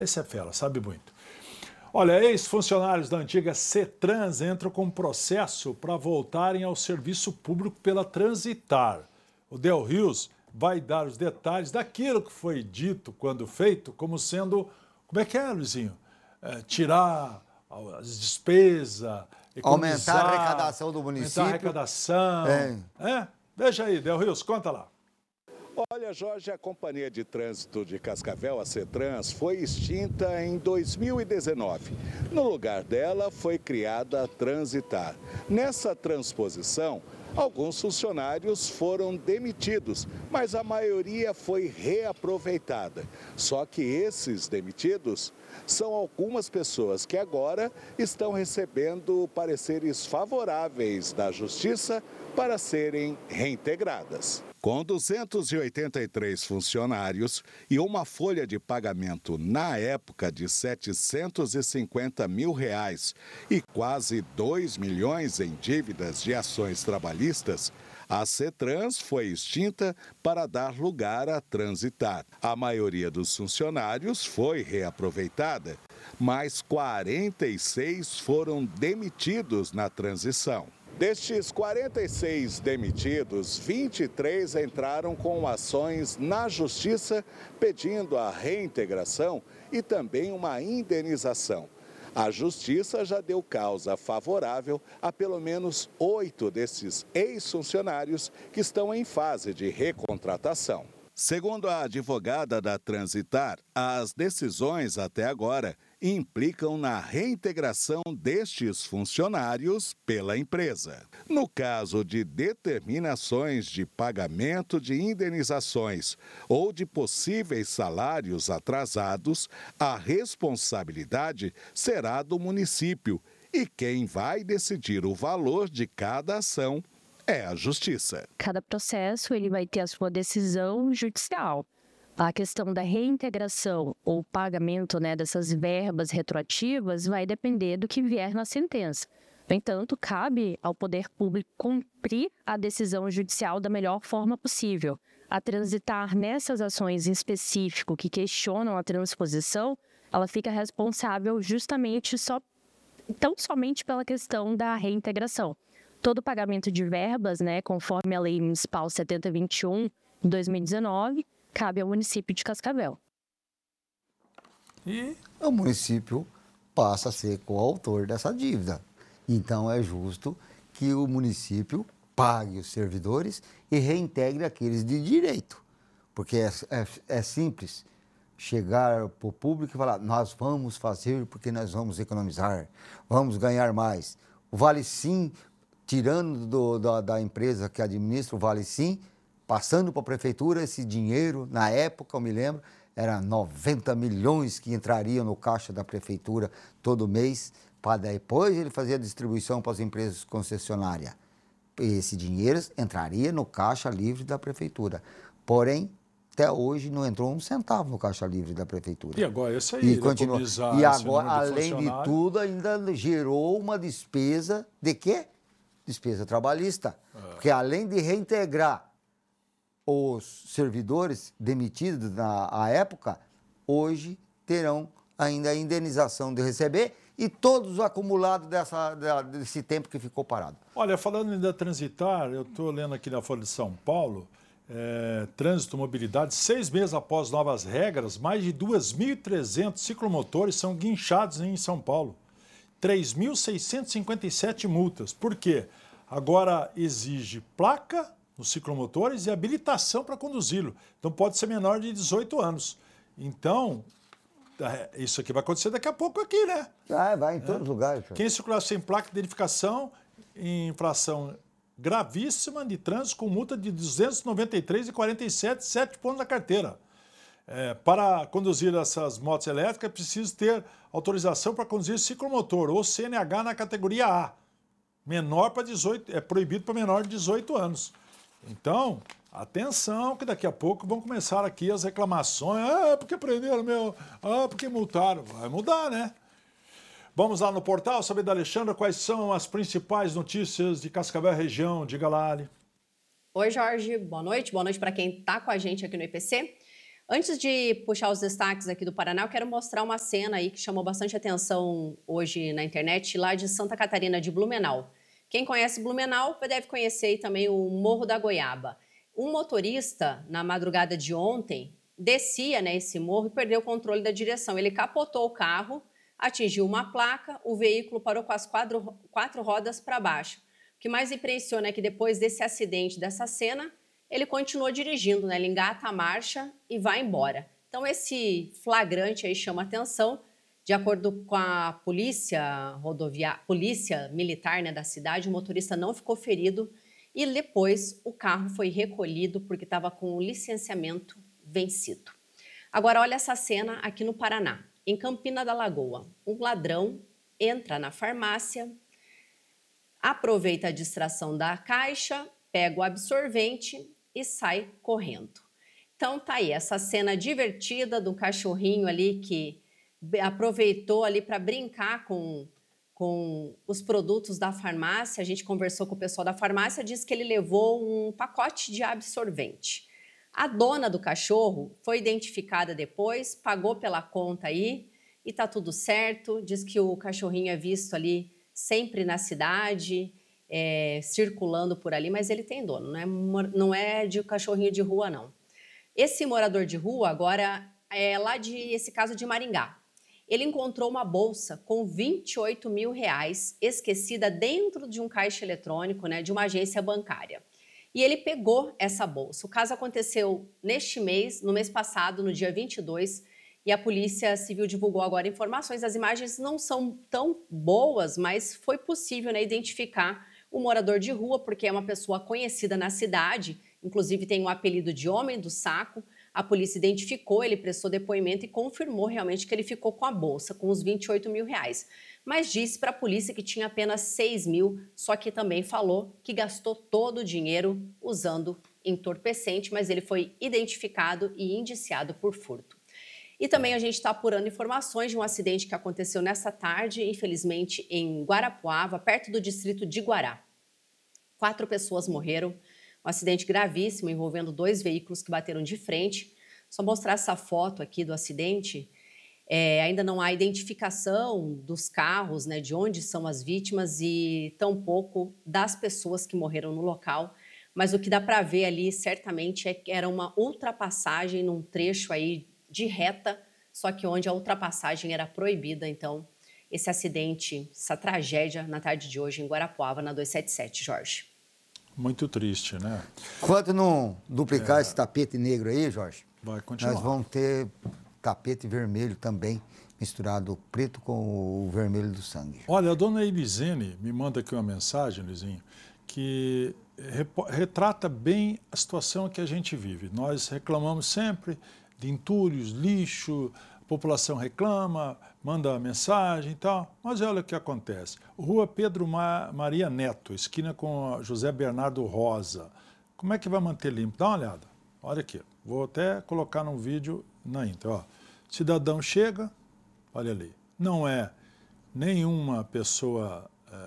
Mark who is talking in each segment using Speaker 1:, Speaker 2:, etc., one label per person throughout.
Speaker 1: Esse é fera, sabe muito. Olha, ex-funcionários da antiga CETRANS entram com processo para voltarem ao serviço público pela Transitar. O Del Rios vai dar os detalhes daquilo que foi dito quando feito, como sendo, como é que é, Luizinho? Tirar as despesas, economizar,
Speaker 2: aumentar a arrecadação do município.
Speaker 1: Aumentar a arrecadação. Veja aí, Del Rios, conta lá.
Speaker 3: Olha, Jorge, a Companhia de Trânsito de Cascavel, a CETRANS, foi extinta em 2019. No lugar dela foi criada a Transitar. Nessa transposição, alguns funcionários foram demitidos, mas a maioria foi reaproveitada. Só que esses demitidos são algumas pessoas que agora estão recebendo pareceres favoráveis da Justiça para serem reintegradas. Com 283 funcionários e uma folha de pagamento na época de R$ 750 mil e quase 2 milhões em dívidas de ações trabalhistas, a CETRANS foi extinta para dar lugar a Transitar. A maioria dos funcionários foi reaproveitada, mas 46 foram demitidos na transição. Destes 46 demitidos, 23 entraram com ações na Justiça pedindo a reintegração e também uma indenização. A Justiça já deu causa favorável a pelo menos 8 desses ex-funcionários que estão em fase de recontratação. Segundo a advogada da Transitar, as decisões até agora implicam na reintegração destes funcionários pela empresa. No caso de determinações de pagamento de indenizações ou de possíveis salários atrasados, a responsabilidade será do município e quem vai decidir o valor de cada ação é a Justiça.
Speaker 4: Cada processo ele vai ter a sua decisão judicial. A questão da reintegração ou pagamento, dessas verbas retroativas vai depender do que vier na sentença. No entanto, cabe ao poder público cumprir a decisão judicial da melhor forma possível. A Transitar nessas ações em específico que questionam a transposição, ela fica responsável justamente tão somente pela questão da reintegração. Todo pagamento de verbas, conforme a Lei Municipal 7021 de 2019, cabe ao município de Cascavel.
Speaker 2: E o município passa a ser coautor dessa dívida. Então, é justo que o município pague os servidores e reintegre aqueles de direito. Porque é simples chegar para o público e falar, nós vamos fazer porque nós vamos economizar, vamos ganhar mais. O Vale Sim, tirando da empresa que administra o Vale Sim, passando para a prefeitura, esse dinheiro, na época, eu me lembro, era 90 milhões que entrariam no caixa da prefeitura todo mês, para depois ele fazer a distribuição para as empresas concessionárias. Esse dinheiro entraria no caixa livre da prefeitura. Porém, até hoje não entrou um centavo no caixa livre da prefeitura.
Speaker 1: E agora isso aí,
Speaker 2: continua. E agora, além de tudo, ainda gerou uma despesa de quê? Despesa trabalhista. Porque além de reintegrar os servidores demitidos na época, hoje terão ainda a indenização de receber e todos os acumulados desse tempo que ficou parado.
Speaker 1: Olha, falando da Transitar, eu estou lendo aqui na Folha de São Paulo, trânsito, mobilidade, 6 meses após novas regras, mais de 2.300 ciclomotores são guinchados em São Paulo. 3.657 multas. Por quê? Agora exige placa nos ciclomotores e habilitação para conduzi-lo. Então pode ser menor de 18 anos. Então, isso aqui vai acontecer daqui a pouco aqui, né?
Speaker 2: Vai em todos os lugares.
Speaker 1: Quem circular sem placa de identificação, infração gravíssima de trânsito com multa de 293,47, 7 pontos na carteira. Para conduzir essas motos elétricas, é preciso ter autorização para conduzir ciclomotor ou CNH na categoria A. Menor para 18, é proibido para menor de 18 anos. Então, atenção que daqui a pouco vão começar aqui as reclamações. Porque prenderam meu... porque multaram. Vai mudar, né? Vamos lá no portal saber da Alexandra quais são as principais notícias de Cascavel região. Diga lá, Ali.
Speaker 5: Oi, Jorge. Boa noite. Boa noite para quem está com a gente aqui no IPC. Antes de puxar os destaques aqui do Paraná, eu quero mostrar uma cena aí que chamou bastante atenção hoje na internet, lá de Santa Catarina de Blumenau. Quem conhece Blumenau deve conhecer aí também o Morro da Goiaba. Um motorista, na madrugada de ontem, descia, né, esse morro e perdeu o controle da direção. Ele capotou o carro, atingiu uma placa, o veículo parou com as quatro rodas para baixo. O que mais impressiona é que depois desse acidente, dessa cena, ele continuou dirigindo, né? Ele engata a marcha e vai embora. Então esse flagrante aí chama atenção. De acordo com a polícia militar, né, da cidade, o motorista não ficou ferido e depois o carro foi recolhido porque estava com o licenciamento vencido. Agora olha essa cena aqui no Paraná, em Campina da Lagoa. Um ladrão entra na farmácia, aproveita a distração da caixa, pega o absorvente e sai correndo. Então tá aí essa cena divertida do cachorrinho ali que aproveitou ali para brincar com os produtos da farmácia. A gente conversou com o pessoal da farmácia, disse que ele levou um pacote de absorvente. A dona do cachorro foi identificada depois, pagou pela conta aí e tá tudo certo. Diz que o cachorrinho é visto ali sempre na cidade, circulando por ali, mas ele tem dono, não é de cachorrinho de rua, não. Esse morador de rua agora é lá esse caso de Maringá. Ele encontrou uma bolsa com R$28 mil esquecida dentro de um caixa eletrônico, né, de uma agência bancária. E ele pegou essa bolsa. O caso aconteceu neste mês, no mês passado, no dia 22, e a Polícia Civil divulgou agora informações. As imagens não são tão boas, mas foi possível, né, identificar o morador de rua, porque é uma pessoa conhecida na cidade, inclusive tem um apelido de Homem do Saco. A polícia identificou, ele prestou depoimento e confirmou realmente que ele ficou com a bolsa, com os R$28 mil. Mas disse para a polícia que tinha apenas 6 mil, só que também falou que gastou todo o dinheiro usando entorpecente, mas ele foi identificado e indiciado por furto. E também a gente está apurando informações de um acidente que aconteceu nessa tarde, infelizmente, em Guarapuava, perto do distrito de Guará. 4 pessoas morreram. Um acidente gravíssimo envolvendo 2 veículos que bateram de frente. Só mostrar essa foto aqui do acidente. Ainda não há identificação dos carros, né, de onde são as vítimas e tampouco das pessoas que morreram no local. Mas o que dá para ver ali, certamente, é que era uma ultrapassagem num trecho aí de reta, só que onde a ultrapassagem era proibida. Então, esse acidente, essa tragédia na tarde de hoje em Guarapuava, na 277, Jorge.
Speaker 1: Muito triste, né?
Speaker 2: Enquanto não duplicar esse tapete negro aí, Jorge,
Speaker 1: vai continuar.
Speaker 2: Nós vamos ter tapete vermelho também, misturado preto com o vermelho do sangue.
Speaker 1: Olha, a dona Elisene me manda aqui uma mensagem, Luizinho, que retrata bem a situação que a gente vive. Nós reclamamos sempre de entulhos, lixo, a população reclama, manda mensagem e tal, mas olha o que acontece. Rua Pedro Maria Neto, esquina com José Bernardo Rosa. Como é que vai manter limpo? Dá uma olhada. Olha aqui. Vou até colocar num vídeo na intro. Ó. Cidadão chega, olha ali. Não é nenhuma pessoa,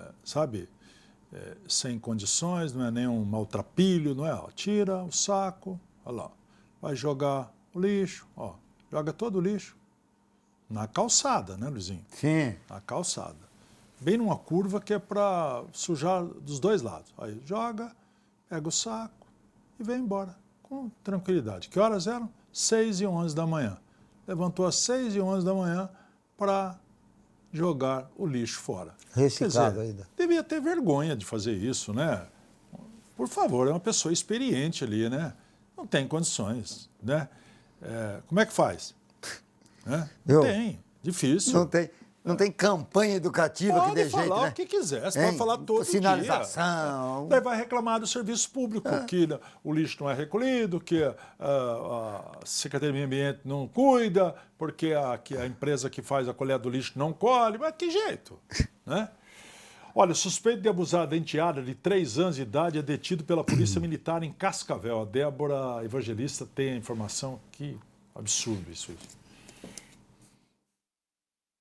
Speaker 1: sem condições, não é nenhum maltrapilho, não é? Ó, tira o saco, olha lá. Vai jogar o lixo, ó. Joga todo o lixo. Na calçada, né, Luizinho?
Speaker 2: Sim.
Speaker 1: Na calçada. Bem numa curva que é para sujar dos 2 lados. Aí joga, pega o saco e vem embora, com tranquilidade. Que horas eram? 6h11 da manhã. Levantou às 6h11 da manhã para jogar o lixo fora.
Speaker 2: Reciclado ainda.
Speaker 1: Devia ter vergonha de fazer isso, né? Por favor, é uma pessoa experiente ali, né? Não tem condições, né? Como é que faz? Não tem, difícil.
Speaker 2: Não tem campanha educativa
Speaker 1: pode
Speaker 2: que dê jeito, né?
Speaker 1: Pode falar o que quiser, você pode falar todo
Speaker 2: sinalização.
Speaker 1: dia. Daí vai reclamar do serviço público, que o lixo não é recolhido, que a Secretaria do Meio Ambiente não cuida, porque a empresa que faz a coleta do lixo não colhe. Mas que jeito, né? Olha, suspeito de abusar da enteada de 3 anos de idade é detido pela Polícia Militar em Cascavel. A Débora Evangelista tem a informação. Que absurdo isso.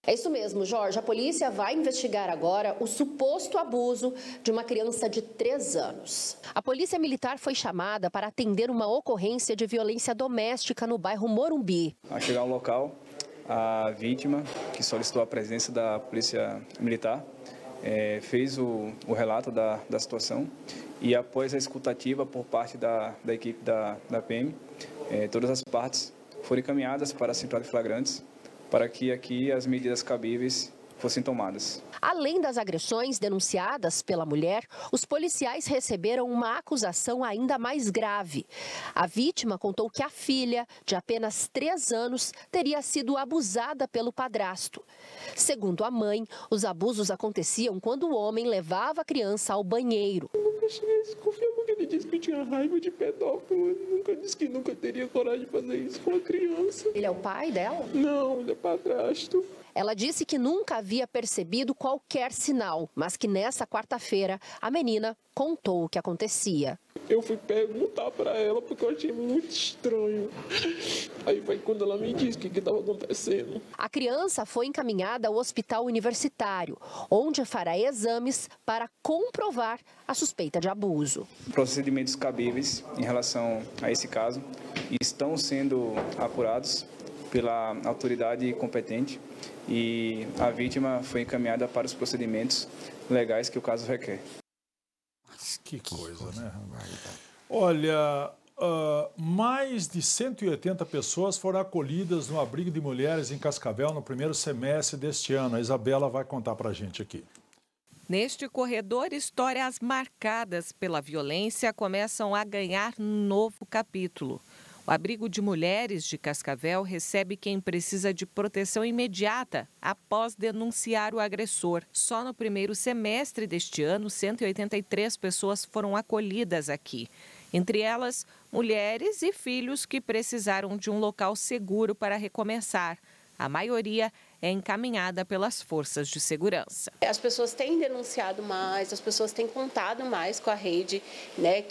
Speaker 6: É isso mesmo, Jorge. A polícia vai investigar agora o suposto abuso de uma criança de 3 anos. A polícia militar foi chamada para atender uma ocorrência de violência doméstica no bairro Morumbi.
Speaker 7: Ao chegar ao local, a vítima, que solicitou a presença da polícia militar, fez o relato da situação e após a escutativa por parte da equipe da PM, todas as partes foram encaminhadas para a central de flagrantes para que aqui as medidas cabíveis fossem tomadas.
Speaker 6: Além das agressões denunciadas pela mulher, os policiais receberam uma acusação ainda mais grave. A vítima contou que a filha, de apenas 3 anos, teria sido abusada pelo padrasto. Segundo a mãe, os abusos aconteciam quando o homem levava a criança ao banheiro.
Speaker 8: Eu nunca cheguei a desconfiar porque ele disse que tinha raiva de pedófilo. Ele nunca disse que nunca teria coragem de fazer isso com a criança.
Speaker 6: Ele é o pai dela?
Speaker 8: Não, ele é padrasto.
Speaker 6: Ela disse que nunca havia percebido qualquer sinal, mas que nessa quarta-feira a menina contou o que acontecia.
Speaker 8: Eu fui perguntar para ela porque eu achei muito estranho. Aí foi quando ela me disse o que estava acontecendo.
Speaker 6: A criança foi encaminhada ao hospital universitário, onde fará exames para comprovar a suspeita de abuso.
Speaker 7: Procedimentos cabíveis em relação a esse caso estão sendo apurados pela autoridade competente e a vítima foi encaminhada para os procedimentos legais que o caso requer.
Speaker 1: Que coisa, né? Olha, mais de 180 pessoas foram acolhidas no abrigo de mulheres em Cascavel no primeiro semestre deste ano. A Isabela vai contar para a gente aqui.
Speaker 9: Neste corredor, histórias marcadas pela violência começam a ganhar um novo capítulo. O abrigo de mulheres de Cascavel recebe quem precisa de proteção imediata após denunciar o agressor. Só no primeiro semestre deste ano, 183 pessoas foram acolhidas aqui. Entre elas, mulheres e filhos que precisaram de um local seguro para recomeçar. A maioria é encaminhada pelas forças de segurança.
Speaker 10: As pessoas têm denunciado mais, as pessoas têm contado mais com a rede, né,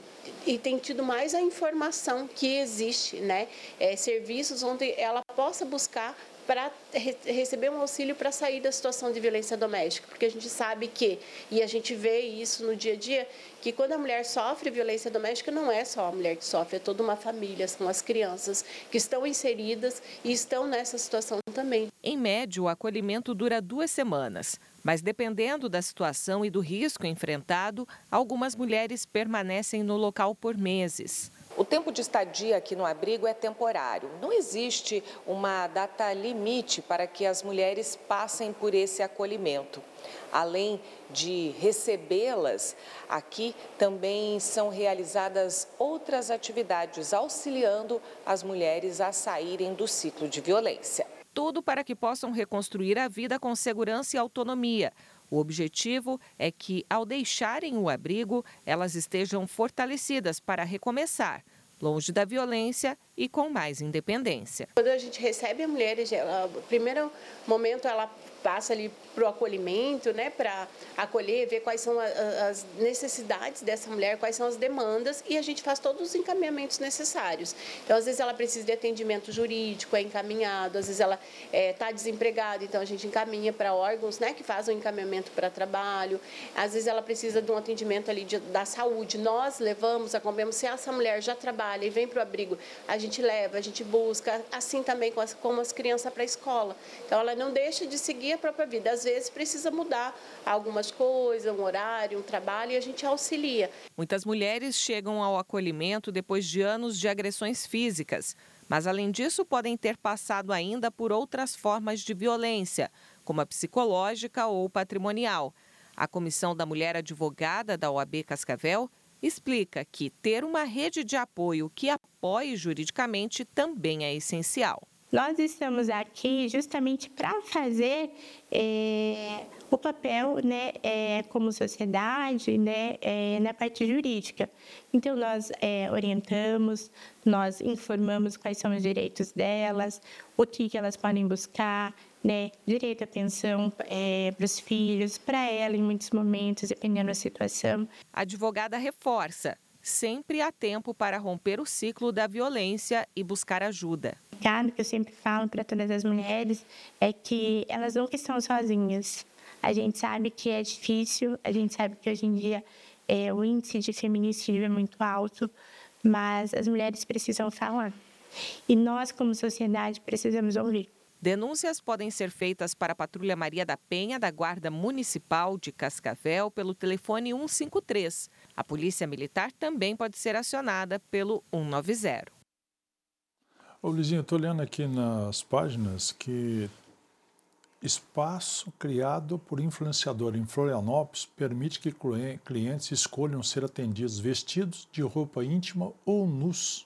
Speaker 10: e tem tido mais a informação que existe, né, serviços onde ela possa buscar para receber um auxílio para sair da situação de violência doméstica, porque a gente sabe que, e a gente vê isso no dia a dia, que quando a mulher sofre violência doméstica, não é só a mulher que sofre, é toda uma família, são as crianças que estão inseridas e estão nessa situação também.
Speaker 9: Em média, o acolhimento dura 2 semanas, mas dependendo da situação e do risco enfrentado, algumas mulheres permanecem no local por meses.
Speaker 11: O tempo de estadia aqui no abrigo é temporário. Não existe uma data limite para que as mulheres passem por esse acolhimento. Além de recebê-las, aqui também são realizadas outras atividades auxiliando as mulheres a saírem do ciclo de violência.
Speaker 9: Tudo para que possam reconstruir a vida com segurança e autonomia. O objetivo é que, ao deixarem o abrigo, elas estejam fortalecidas para recomeçar, longe da violência e com mais independência.
Speaker 10: Quando a gente recebe a mulher, no primeiro momento ela passa ali para o acolhimento, né, para acolher, ver quais são as necessidades dessa mulher, quais são as demandas, e a gente faz todos os encaminhamentos necessários. Então, às vezes ela precisa de atendimento jurídico, é encaminhado, às vezes ela está desempregada, então a gente encaminha para órgãos, né, que fazem o encaminhamento para trabalho, às vezes ela precisa de um atendimento ali da saúde, nós levamos, acompanhamos, se essa mulher já trabalha e vem para o abrigo, a gente leva, a gente busca, assim também como as crianças para a escola. Então, ela não deixa de seguir a própria vida. Às vezes precisa mudar algumas coisas, um horário, um trabalho, e a gente auxilia.
Speaker 9: Muitas mulheres chegam ao acolhimento depois de anos de agressões físicas, mas além disso podem ter passado ainda por outras formas de violência, como a psicológica ou patrimonial. A Comissão da Mulher Advogada da OAB Cascavel explica que ter uma rede de apoio que apoie juridicamente também é essencial.
Speaker 12: Nós estamos aqui justamente para fazer o papel, né, como sociedade, né, na parte jurídica. Então, nós orientamos, nós informamos quais são os direitos delas, o que elas podem buscar, né, direito à pensão para os filhos, para ela em muitos momentos, dependendo da situação.
Speaker 9: A advogada reforça, sempre há tempo para romper o ciclo da violência e buscar ajuda.
Speaker 12: recado que eu sempre falo para todas as mulheres é que elas nunca estão sozinhas. A gente sabe que é difícil, a gente sabe que hoje em dia o índice de feminicídio é muito alto, mas as mulheres precisam falar. E nós, como sociedade, precisamos ouvir.
Speaker 9: Denúncias podem ser feitas para a Patrulha Maria da Penha, da Guarda Municipal de Cascavel, pelo telefone 153. A Polícia Militar também pode ser acionada pelo 190.
Speaker 1: Ô, Luizinho, eu estou olhando aqui nas páginas que espaço criado por influenciador em Florianópolis permite que clientes escolham ser atendidos vestidos de roupa íntima ou nus.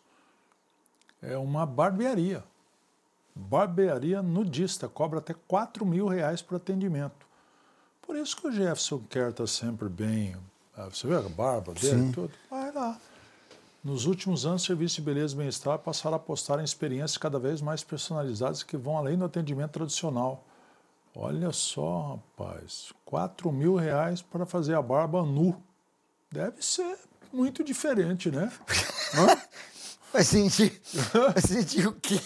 Speaker 1: É uma barbearia. Barbearia nudista, cobra até R$4.000 por atendimento. Por isso que o Jefferson Kerr está sempre bem. Você vê a barba dele e tudo? Vai lá. Nos últimos anos, serviços de beleza e bem-estar passaram a apostar em experiências cada vez mais personalizadas que vão além do atendimento tradicional. Olha só, rapaz, R$4.000 para fazer a barba nu. Deve ser muito diferente, né?
Speaker 2: Vai sentir o quê?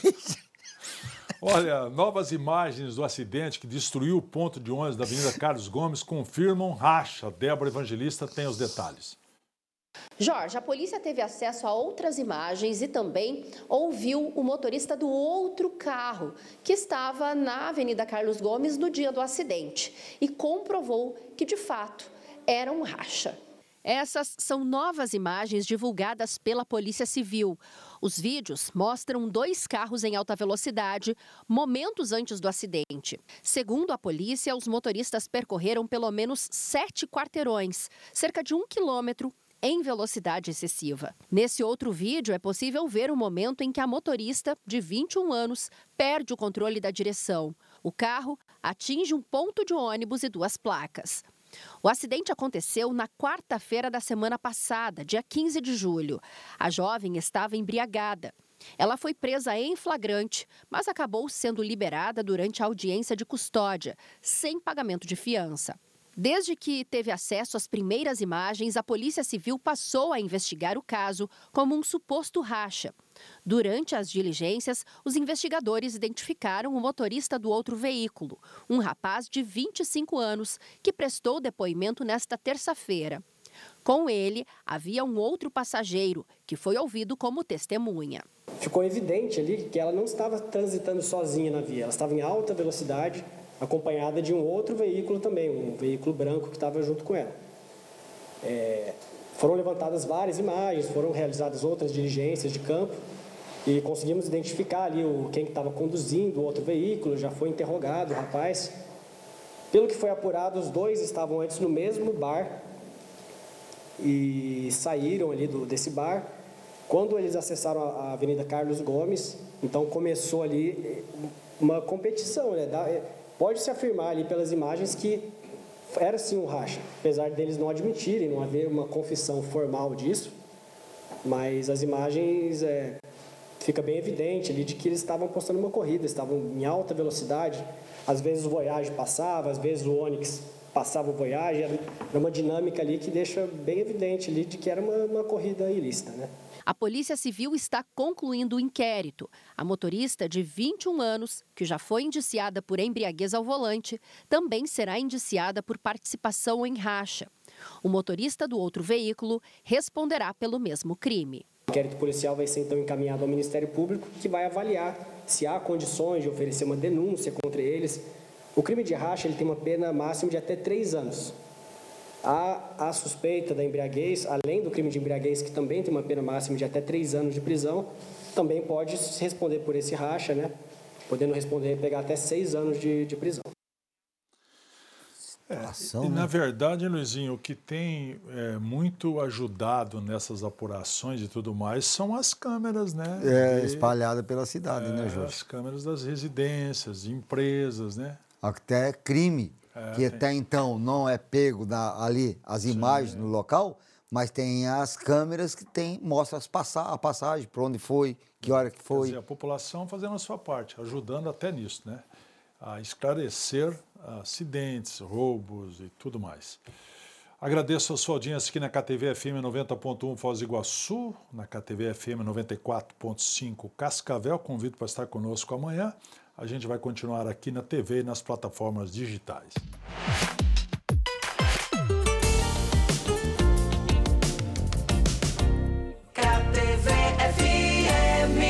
Speaker 1: Olha, novas imagens do acidente que destruiu o ponto de ônibus da Avenida Carlos Gomes confirmam racha. Débora Evangelista tem os detalhes.
Speaker 6: Jorge, a polícia teve acesso a outras imagens e também ouviu o motorista do outro carro que estava na Avenida Carlos Gomes no dia do acidente e comprovou que, de fato, era um racha. Essas são novas imagens divulgadas pela Polícia Civil. Os vídeos mostram 2 carros em alta velocidade, momentos antes do acidente. Segundo a polícia, os motoristas percorreram pelo menos 7 quarteirões, cerca de 1 quilômetro, em velocidade excessiva. Nesse outro vídeo, é possível ver o momento em que a motorista, de 21 anos, perde o controle da direção. O carro atinge um ponto de ônibus e 2 placas. O acidente aconteceu na quarta-feira da semana passada, dia 15 de julho. A jovem estava embriagada. Ela foi presa em flagrante, mas acabou sendo liberada durante a audiência de custódia, sem pagamento de fiança. Desde que teve acesso às primeiras imagens, a Polícia Civil passou a investigar o caso como um suposto racha. Durante as diligências, os investigadores identificaram o motorista do outro veículo, um rapaz de 25 anos, que prestou depoimento nesta terça-feira. Com ele, havia um outro passageiro, que foi ouvido como testemunha.
Speaker 13: Ficou evidente ali que ela não estava transitando sozinha na via, ela estava em alta velocidade, acompanhada de um outro veículo também, um veículo branco que estava junto com ela. Foram levantadas várias imagens, foram realizadas outras diligências de campo e conseguimos identificar ali quem estava conduzindo o outro veículo, já foi interrogado o rapaz. Pelo que foi apurado, os 2 estavam antes no mesmo bar e saíram ali desse bar. Quando eles acessaram a Avenida Carlos Gomes, então começou ali uma competição, né? Pode-se afirmar ali pelas imagens que era sim um racha, apesar deles não admitirem, não haver uma confissão formal disso, mas as imagens fica bem evidente ali de que eles estavam apostando uma corrida, estavam em alta velocidade, às vezes o Voyage passava, às vezes o Onix passava o Voyage, era uma dinâmica ali que deixa bem evidente ali de que era uma corrida ilícita, né?
Speaker 6: A Polícia Civil está concluindo o inquérito. A motorista de 21 anos, que já foi indiciada por embriaguez ao volante, também será indiciada por participação em racha. O motorista do outro veículo responderá pelo mesmo crime.
Speaker 13: O inquérito policial vai ser então encaminhado ao Ministério Público, que vai avaliar se há condições de oferecer uma denúncia contra eles. O crime de racha ele tem uma pena máxima de até 3 anos. A suspeita da embriaguez, além do crime de embriaguez, que também tem uma pena máxima de até 3 anos de prisão, também pode responder por esse racha, né? Podendo responder, pegar até 6 anos de prisão.
Speaker 1: Na verdade, Luizinho, o que tem muito ajudado nessas apurações e tudo mais são as câmeras, né?
Speaker 2: Espalhadas pela cidade, né, Jorge?
Speaker 1: As câmeras das residências, de empresas, né?
Speaker 2: Até crime. Que até então não é pego ali as imagens no local, mas tem as câmeras que mostram a passagem, para onde foi, que hora que foi.
Speaker 1: Quer dizer, a população fazendo a sua parte, ajudando até nisso, né? A esclarecer acidentes, roubos e tudo mais. Agradeço a sua audiência aqui na KTV FM 90.1 Foz do Iguaçu, na KTV FM 94.5 Cascavel. Convido para estar conosco amanhã. A gente vai continuar aqui na TV e nas plataformas digitais.
Speaker 14: KTV FM.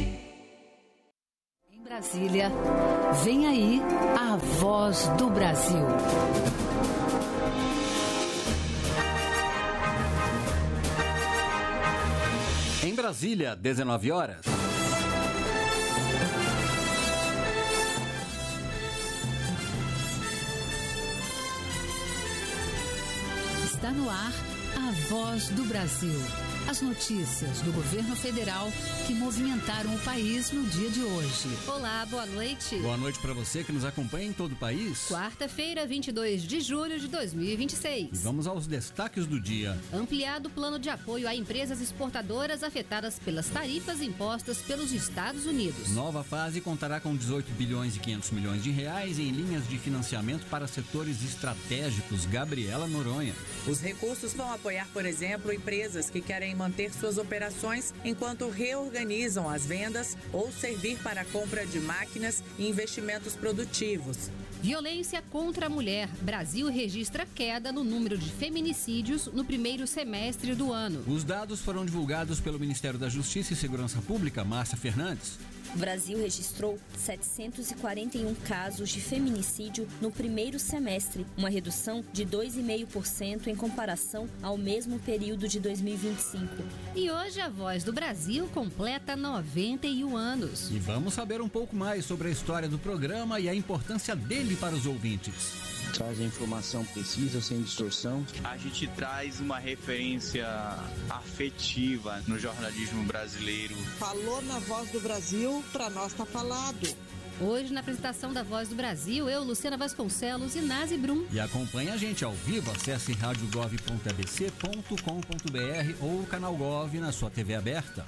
Speaker 14: Em Brasília, vem aí a Voz do Brasil.
Speaker 15: Em Brasília, 19 horas.
Speaker 14: Está no ar a Voz do Brasil. As notícias do governo federal que movimentaram o país no dia de hoje.
Speaker 16: Olá, boa noite.
Speaker 15: Boa noite para você que nos acompanha em todo o país.
Speaker 16: Quarta-feira, 22 de julho de 2026.
Speaker 15: E vamos aos destaques do dia.
Speaker 16: Ampliado plano de apoio a empresas exportadoras afetadas pelas tarifas impostas pelos Estados Unidos.
Speaker 15: Nova fase contará com 18 bilhões e 500 milhões de reais em linhas de financiamento para setores estratégicos. Gabriela Noronha.
Speaker 17: Os recursos vão apoiar, por exemplo, empresas que querem manter suas operações enquanto reorganizam as vendas ou servir para a compra de máquinas e investimentos produtivos.
Speaker 16: Violência contra a mulher. Brasil registra queda no número de feminicídios no primeiro semestre do ano.
Speaker 15: Os dados foram divulgados pelo Ministério da Justiça e Segurança Pública, Márcia Fernandes.
Speaker 18: O Brasil registrou 741 casos de feminicídio no primeiro semestre, uma redução de 2,5% em comparação ao mesmo período de 2025.
Speaker 16: E hoje a Voz do Brasil completa 91 anos.
Speaker 15: E vamos saber um pouco mais sobre a história do programa e a importância dele para os ouvintes.
Speaker 19: Traz a informação precisa, sem distorção.
Speaker 20: A gente traz uma referência afetiva no jornalismo brasileiro.
Speaker 21: Falou na Voz do Brasil, para nós tá falado.
Speaker 16: Hoje, na apresentação da Voz do Brasil, eu, Luciana Vasconcelos e Nazi Brum.
Speaker 15: E acompanhe a gente ao vivo, acesse radiogov.abc.com.br ou o canal Gov na sua TV aberta.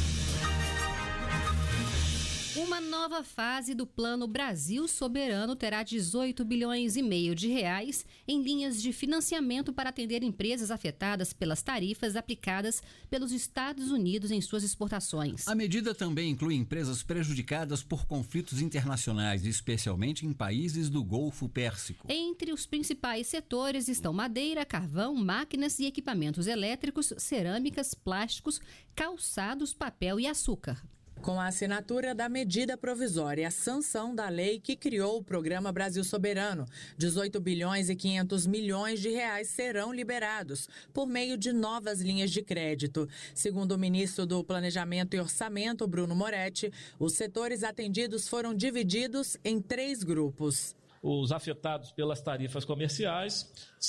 Speaker 16: Uma nova fase do Plano Brasil Soberano terá 18 bilhões e meio de reais em linhas de financiamento para atender empresas afetadas pelas tarifas aplicadas pelos Estados Unidos em suas exportações.
Speaker 15: A medida também inclui empresas prejudicadas por conflitos internacionais, especialmente em países do Golfo Pérsico.
Speaker 16: Entre os principais setores estão madeira, carvão, máquinas e equipamentos elétricos, cerâmicas, plásticos, calçados, papel e açúcar.
Speaker 17: Com a assinatura da medida provisória e a sanção da lei que criou o Programa Brasil Soberano, 18 bilhões e 500 milhões de reais serão liberados por meio de novas linhas de crédito. Segundo o ministro do Planejamento e Orçamento, Bruno Moretti, os setores atendidos foram divididos em 3 grupos.
Speaker 22: Os afetados pelas tarifas comerciais,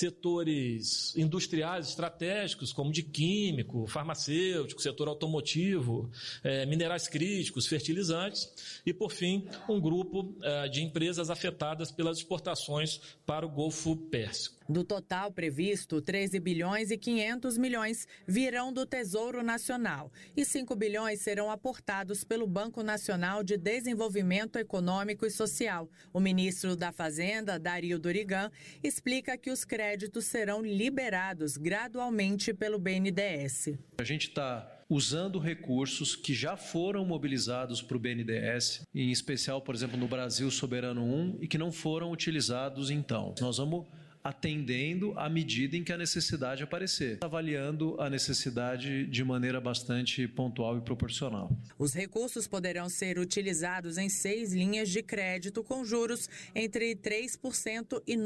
Speaker 22: setores industriais estratégicos, como de químico, farmacêutico, setor automotivo, minerais críticos, fertilizantes, e, por fim, um grupo de empresas afetadas pelas exportações para o Golfo Pérsico.
Speaker 17: Do total previsto, 13 bilhões e 500 milhões virão do Tesouro Nacional e 5 bilhões serão aportados pelo Banco Nacional de Desenvolvimento Econômico e Social. O ministro da Fazenda, Dario Dorigan, explica que os créditos serão liberados gradualmente pelo BNDES.
Speaker 23: A gente está usando recursos que já foram mobilizados para o BNDES, em especial, por exemplo, no Brasil Soberano 1, e que não foram utilizados então. Nós vamos atendendo à medida em que a necessidade aparecer, avaliando a necessidade de maneira bastante pontual e proporcional.
Speaker 17: Os recursos poderão ser utilizados em 6 linhas de crédito com juros entre 3% e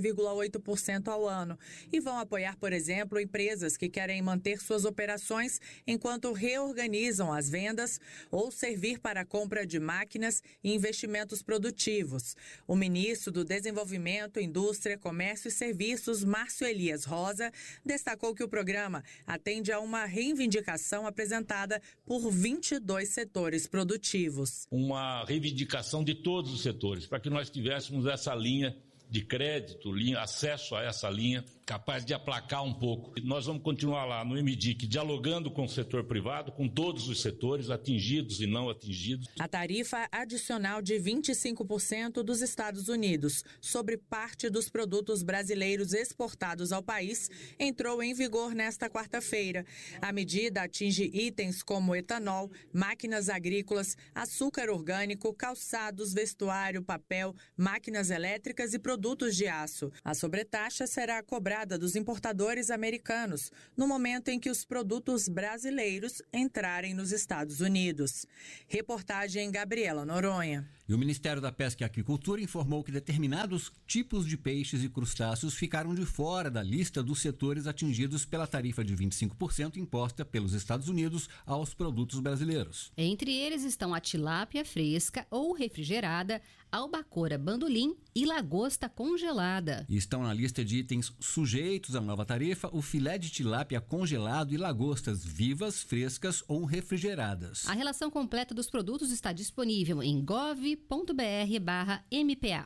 Speaker 17: 9,8% ao ano e vão apoiar, por exemplo, empresas que querem manter suas operações enquanto reorganizam as vendas ou servir para a compra de máquinas e investimentos produtivos. O ministro do Desenvolvimento, Indústria, Comércio e Serviços, Márcio Elias Rosa, destacou que o programa atende a uma reivindicação apresentada por 22 setores produtivos.
Speaker 24: Uma reivindicação de todos os setores, para que nós tivéssemos essa linha de crédito, acesso a essa linha capaz de aplacar um pouco. Nós vamos continuar lá no MDIC, dialogando com o setor privado, com todos os setores, atingidos e não atingidos.
Speaker 17: A tarifa adicional de 25% dos Estados Unidos sobre parte dos produtos brasileiros exportados ao país entrou em vigor nesta quarta-feira. A medida atinge itens como etanol, máquinas agrícolas, açúcar orgânico, calçados, vestuário, papel, máquinas elétricas e produtos de aço. A sobretaxa será cobrada dos importadores americanos no momento em que os produtos brasileiros entrarem nos Estados Unidos. Reportagem Gabriela Noronha.
Speaker 15: E o Ministério da Pesca e Aquicultura informou que determinados tipos de peixes e crustáceos ficaram de fora da lista dos setores atingidos pela tarifa de 25% imposta pelos Estados Unidos aos produtos brasileiros.
Speaker 16: Entre eles estão a tilápia fresca ou refrigerada, albacora bandolim e lagosta congelada.
Speaker 15: E estão na lista de itens sujeitos à nova tarifa o filé de tilápia congelado e lagostas vivas, frescas ou refrigeradas.
Speaker 16: A relação completa dos produtos está disponível em gov.br/MPA.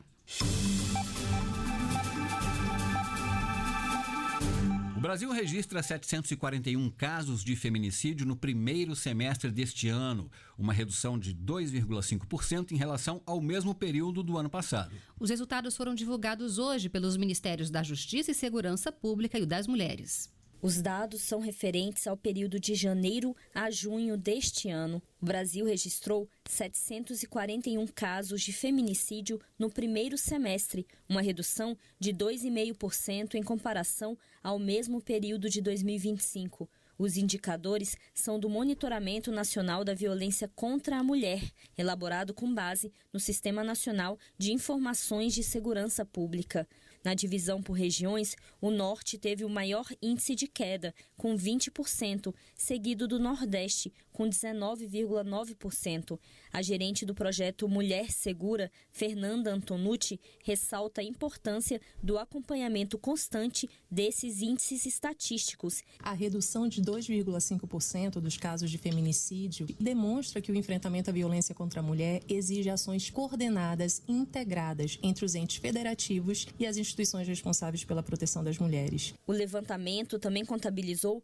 Speaker 15: O Brasil registra 741 casos de feminicídio no primeiro semestre deste ano, uma redução de 2,5% em relação ao mesmo período do ano passado.
Speaker 16: Os resultados foram divulgados hoje pelos Ministérios da Justiça e Segurança Pública e o das Mulheres.
Speaker 18: Os dados são referentes ao período de janeiro a junho deste ano. O Brasil registrou 741 casos de feminicídio no primeiro semestre, uma redução de 2,5% em comparação ao mesmo período de 2025. Os indicadores são do Monitoramento Nacional da Violência contra a Mulher, elaborado com base no Sistema Nacional de Informações de Segurança Pública. Na divisão por regiões, o Norte teve o maior índice de queda, com 20%, seguido do Nordeste, com 19,9%. A gerente do projeto Mulher Segura, Fernanda Antonucci, ressalta a importância do acompanhamento constante desses índices estatísticos.
Speaker 3: A redução de 2,5% dos casos de feminicídio demonstra que o enfrentamento à violência contra a mulher exige ações coordenadas e integradas entre os entes federativos e as instituições responsáveis pela proteção das mulheres.
Speaker 18: O levantamento também contabilizou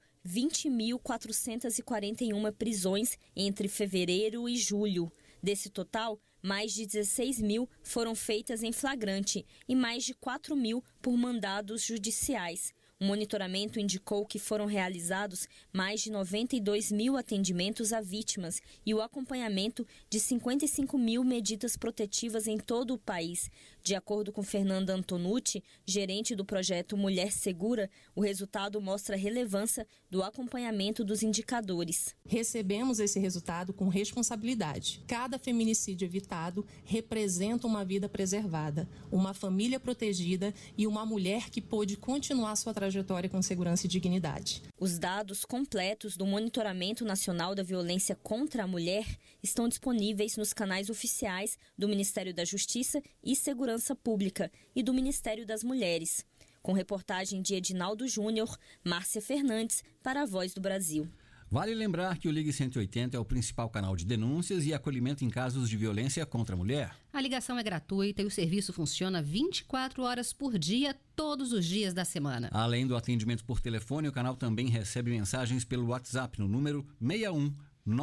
Speaker 18: 20.441 prisões entre fevereiro e julho. Desse total, mais de 16 mil foram feitas em flagrante e mais de 4 mil por mandados judiciais. O monitoramento indicou que foram realizados mais de 92 mil atendimentos a vítimas e o acompanhamento de 55 mil medidas protetivas em todo o país. De acordo com Fernanda Antonucci, gerente do projeto Mulher Segura, o resultado mostra a relevância do acompanhamento dos indicadores.
Speaker 3: Recebemos esse resultado com responsabilidade. Cada feminicídio evitado representa uma vida preservada, uma família protegida e uma mulher que pôde continuar sua trajetória com segurança e dignidade.
Speaker 18: Os dados completos do Monitoramento Nacional da Violência contra a Mulher estão disponíveis nos canais oficiais do Ministério da Justiça e Segurança Pública e do Ministério das Mulheres. Com reportagem de Edinaldo Júnior, Márcia Fernandes, para a Voz do Brasil.
Speaker 15: Vale lembrar que o Ligue 180 é o principal canal de denúncias e acolhimento em casos de violência contra a mulher.
Speaker 16: A ligação é gratuita e o serviço funciona 24 horas por dia, todos os dias da semana.
Speaker 15: Além do atendimento por telefone, o canal também recebe mensagens pelo WhatsApp no número 61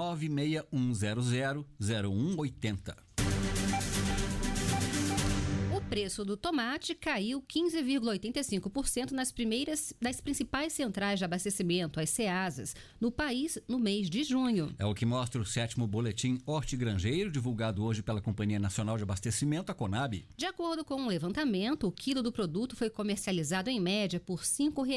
Speaker 15: 96100 0180.
Speaker 16: O preço do tomate caiu 15,85% nas principais centrais de abastecimento, as CEASAs, no país no mês de junho.
Speaker 15: É o que mostra o 7º boletim hortigranjeiro, divulgado hoje pela Companhia Nacional de Abastecimento, a Conab.
Speaker 16: De acordo com o levantamento, o quilo do produto foi comercializado em média por R$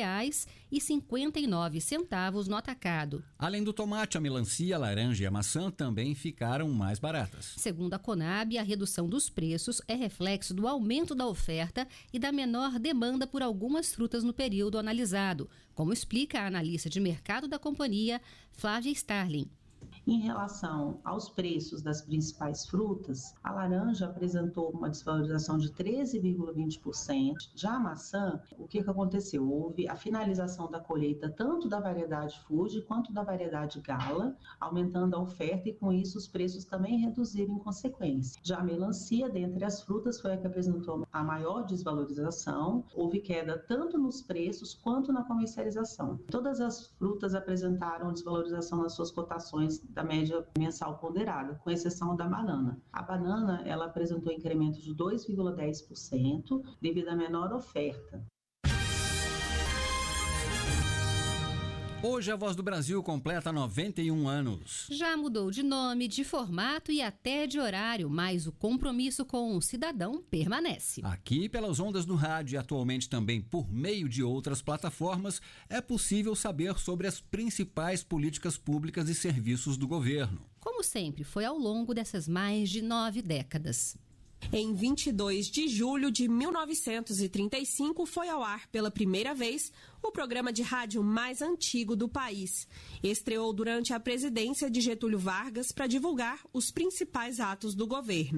Speaker 16: 5,59 no atacado.
Speaker 15: Além do tomate, a melancia, a laranja e a maçã também ficaram mais baratas.
Speaker 16: Segundo a Conab, a redução dos preços é reflexo do aumento da oferta e da menor demanda por algumas frutas no período analisado, como explica a analista de mercado da companhia, Flávia Starling.
Speaker 4: Em relação aos preços das principais frutas, a laranja apresentou uma desvalorização de 13,20%. Já a maçã, o que aconteceu? Houve a finalização da colheita tanto da variedade Fuji quanto da variedade Gala, aumentando a oferta e com isso os preços também reduziram em consequência. Já a melancia, dentre as frutas, foi a que apresentou a maior desvalorização. Houve queda tanto nos preços quanto na comercialização. Todas as frutas apresentaram desvalorização nas suas cotações da média mensal ponderada, com exceção da banana. A banana, ela apresentou incremento de 2,10% devido à menor oferta.
Speaker 15: Hoje a Voz do Brasil completa 91 anos.
Speaker 16: Já mudou de nome, de formato e até de horário, mas o compromisso com o cidadão permanece.
Speaker 15: Aqui pelas ondas do rádio e atualmente também por meio de outras plataformas, é possível saber sobre as principais políticas públicas e serviços do governo.
Speaker 16: Como sempre, foi ao longo dessas mais de 9 décadas.
Speaker 5: Em 22 de julho de 1935, foi ao ar pela primeira vez o programa de rádio mais antigo do país. Estreou durante a presidência de Getúlio Vargas para divulgar os principais atos do governo.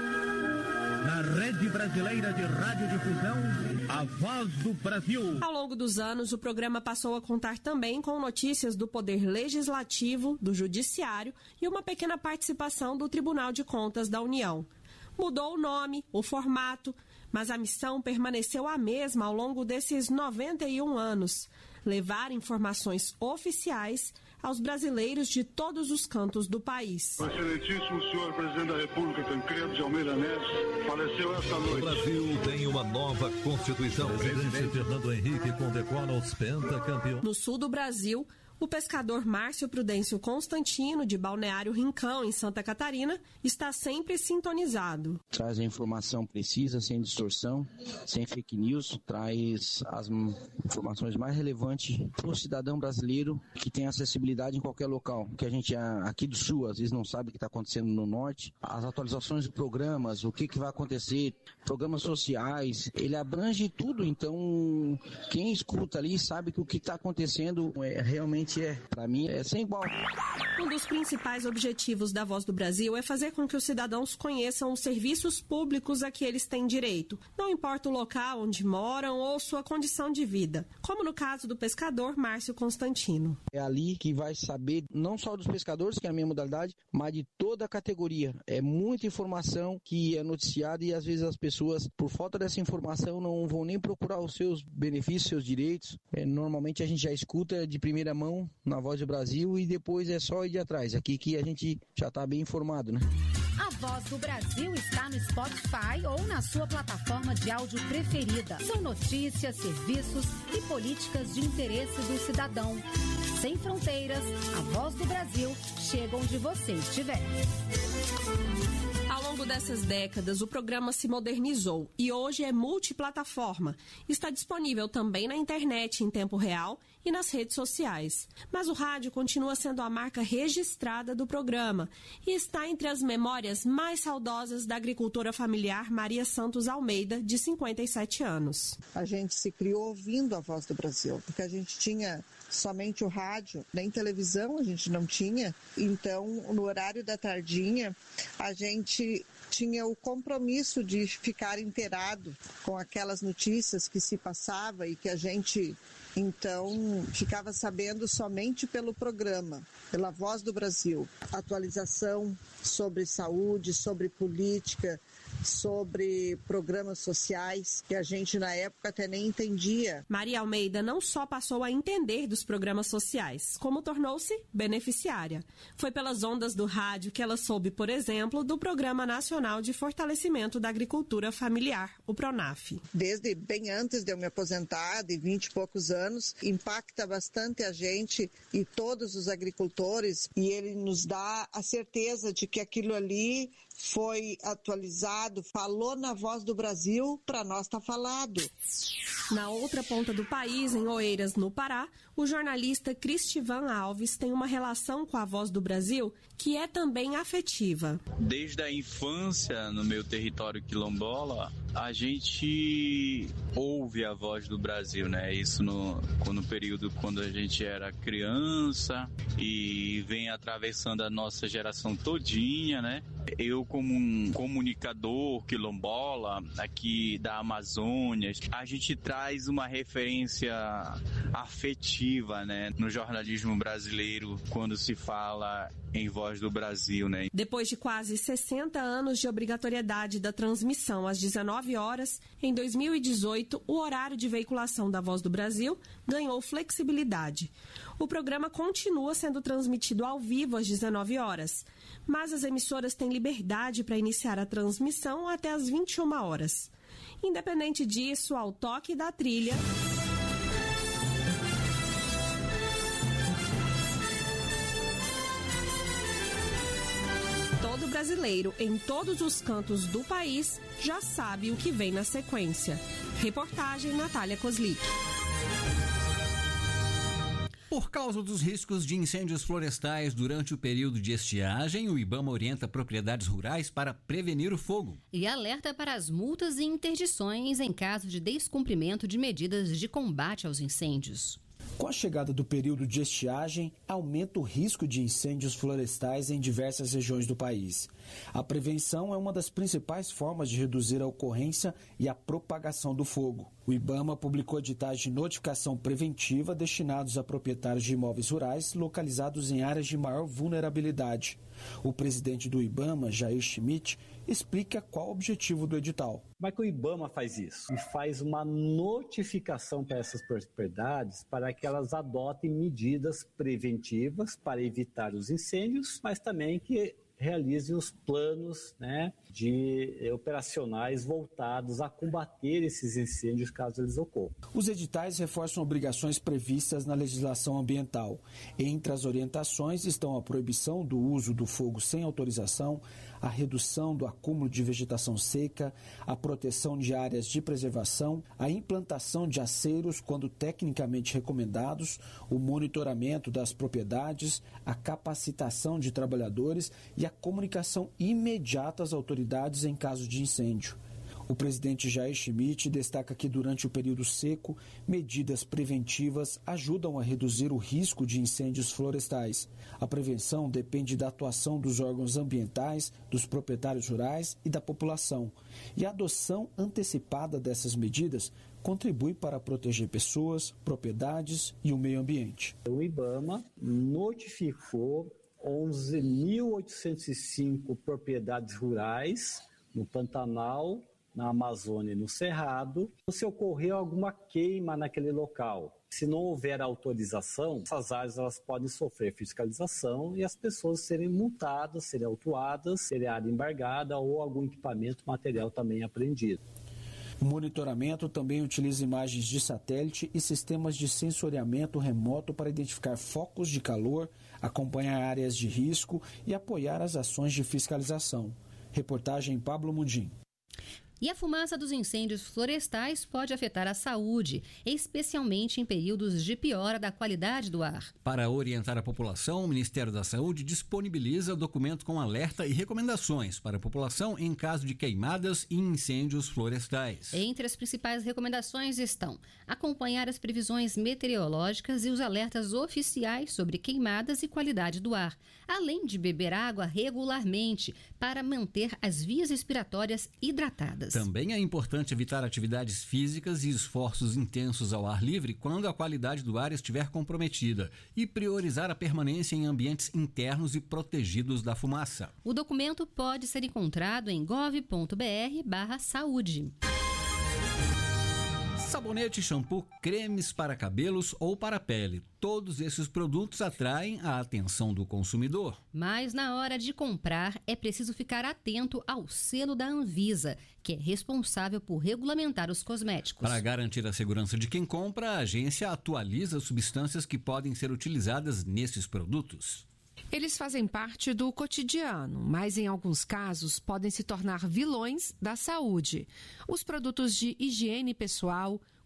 Speaker 7: Na Rede Brasileira de Radiodifusão, a Voz do Brasil.
Speaker 5: Ao longo dos anos, o programa passou a contar também com notícias do Poder Legislativo, do Judiciário e uma pequena participação do Tribunal de Contas da União. Mudou o nome, o formato, mas a missão permaneceu a mesma ao longo desses 91 anos: levar informações oficiais aos brasileiros de todos os cantos do país.
Speaker 8: O excelentíssimo senhor presidente da República, Tancredo de Almeida Neves, faleceu esta noite.
Speaker 25: O Brasil tem uma nova Constituição.
Speaker 26: O presidente Fernando Henrique condecora os pentacampeões.
Speaker 5: No sul do Brasil, o pescador Márcio Prudêncio Constantino, de Balneário Rincão, em Santa Catarina, está sempre sintonizado.
Speaker 19: Traz a informação precisa, sem distorção, sem fake news, traz as informações mais relevantes para o cidadão brasileiro que tem acessibilidade em qualquer local. Que a gente aqui do sul, às vezes, não sabe o que está acontecendo no norte. As atualizações de programas, o que vai acontecer, programas sociais, ele abrange tudo. Então, quem escuta ali sabe que o que está acontecendo realmente para mim, é sem igual.
Speaker 5: Um dos principais objetivos da Voz do Brasil é fazer com que os cidadãos conheçam os serviços públicos a que eles têm direito, não importa o local onde moram ou sua condição de vida, como no caso do pescador Márcio Constantino.
Speaker 19: É ali que vai saber não só dos pescadores, que é a minha modalidade, mas de toda a categoria. É muita informação que é noticiada e às vezes as pessoas, por falta dessa informação, não vão nem procurar os seus benefícios, seus direitos. Normalmente a gente já escuta de primeira mão na Voz do Brasil e depois é só ir de atrás. Aqui que a gente já está bem informado, né?
Speaker 14: A Voz do Brasil está no Spotify ou na sua plataforma de áudio preferida. São notícias, serviços e políticas de interesse do cidadão. Sem fronteiras, a Voz do Brasil chega onde você estiver.
Speaker 5: Ao longo dessas décadas, o programa se modernizou e hoje é multiplataforma. Está disponível também na internet em tempo real e nas redes sociais. Mas o rádio continua sendo a marca registrada do programa e está entre as memórias mais saudosas da agricultora familiar Maria Santos Almeida, de 57 anos.
Speaker 21: A gente se criou ouvindo a Voz do Brasil, porque a gente tinha somente o rádio, nem televisão a gente não tinha. Então, no horário da tardinha, a gente tinha o compromisso de ficar inteirado com aquelas notícias que se passava e que a gente, então, ficava sabendo somente pelo programa, pela Voz do Brasil. Atualização sobre saúde, sobre política, sobre programas sociais que a gente na época até nem entendia.
Speaker 5: Maria Almeida não só passou a entender dos programas sociais, como tornou-se beneficiária. Foi pelas ondas do rádio que ela soube, por exemplo, do Programa Nacional de Fortalecimento da Agricultura Familiar, o PRONAF.
Speaker 21: Desde bem antes de eu me aposentar, de 20 e poucos anos, impacta bastante a gente e todos os agricultores, e ele nos dá a certeza de que aquilo ali foi atualizado, falou na Voz do Brasil, para nós está falado.
Speaker 5: Na outra ponta do país, em Oeiras, no Pará, o jornalista Cristivan Alves tem uma relação com a Voz do Brasil que é também afetiva.
Speaker 20: Desde a infância, no meu território quilombola, a gente ouve a Voz do Brasil, né? Isso no período quando a gente era criança e vem atravessando a nossa geração todinha, né? Eu, como um comunicador quilombola aqui da Amazônia, a gente traz uma referência afetiva, né, no jornalismo brasileiro quando se fala em Voz do Brasil, né?
Speaker 5: Depois de quase 60 anos de obrigatoriedade da transmissão às 19 horas, em 2018, o horário de veiculação da Voz do Brasil ganhou flexibilidade. O programa continua sendo transmitido ao vivo às 19 horas, mas as emissoras têm liberdade para iniciar a transmissão até às 21 horas. Independente disso, ao toque da trilha, todo brasileiro em todos os cantos do país já sabe o que vem na sequência. Reportagem Natália Kozlik.
Speaker 15: Por causa dos riscos de incêndios florestais durante o período de estiagem, o IBAMA orienta propriedades rurais para prevenir o fogo.
Speaker 16: E alerta para as multas e interdições em caso de descumprimento de medidas de combate aos incêndios.
Speaker 6: Com a chegada do período de estiagem, aumenta o risco de incêndios florestais em diversas regiões do país. A prevenção é uma das principais formas de reduzir a ocorrência e a propagação do fogo. O IBAMA publicou editais de notificação preventiva destinados a proprietários de imóveis rurais localizados em áreas de maior vulnerabilidade. O presidente do IBAMA, Jair Schmidt, explica qual o objetivo do edital.
Speaker 9: Como é que o IBAMA faz isso? E faz uma notificação para essas propriedades para que elas adotem medidas preventivas para evitar os incêndios, mas também que realizem os planos, operacionais voltados a combater esses incêndios caso eles ocorram.
Speaker 6: Os editais reforçam obrigações previstas na legislação ambiental. Entre as orientações estão a proibição do uso do fogo sem autorização, a redução do acúmulo de vegetação seca, a proteção de áreas de preservação, a implantação de aceiros quando tecnicamente recomendados, o monitoramento das propriedades, a capacitação de trabalhadores e a comunicação imediata às autoridades em caso de incêndio. O presidente Jair Schmidt destaca que durante o período seco, medidas preventivas ajudam a reduzir o risco de incêndios florestais. A prevenção depende da atuação dos órgãos ambientais, dos proprietários rurais e da população. E a adoção antecipada dessas medidas contribui para proteger pessoas, propriedades e o meio ambiente.
Speaker 9: O IBAMA notificou 11.805 propriedades rurais no Pantanal, na Amazônia e no Cerrado, se ocorrer alguma queima naquele local. Se não houver autorização, essas áreas elas podem sofrer fiscalização e as pessoas serem multadas, serem autuadas, serem área embargada ou algum equipamento, material também apreendido.
Speaker 6: O monitoramento também utiliza imagens de satélite e sistemas de sensoriamento remoto para identificar focos de calor, acompanhar áreas de risco e apoiar as ações de fiscalização. Reportagem Pablo Mundim.
Speaker 16: E a fumaça dos incêndios florestais pode afetar a saúde, especialmente em períodos de piora da qualidade do ar.
Speaker 15: Para orientar a população, o Ministério da Saúde disponibiliza documento com alerta e recomendações para a população em caso de queimadas e incêndios florestais.
Speaker 16: Entre as principais recomendações estão acompanhar as previsões meteorológicas e os alertas oficiais sobre queimadas e qualidade do ar, além de beber água regularmente para manter as vias respiratórias hidratadas.
Speaker 15: Também é importante evitar atividades físicas e esforços intensos ao ar livre quando a qualidade do ar estiver comprometida e priorizar a permanência em ambientes internos e protegidos da fumaça.
Speaker 16: O documento pode ser encontrado em gov.br/saúde.
Speaker 15: Sabonete, shampoo, cremes para cabelos ou para a pele. Todos esses produtos atraem a atenção do consumidor.
Speaker 16: Mas na hora de comprar é preciso ficar atento ao selo da Anvisa, que é responsável por regulamentar os cosméticos.
Speaker 15: Para garantir a segurança de quem compra, a agência atualiza substâncias que podem ser utilizadas nesses produtos.
Speaker 10: Eles fazem parte do cotidiano, mas em alguns casos podem se tornar vilões da saúde. Os produtos de higiene pessoal,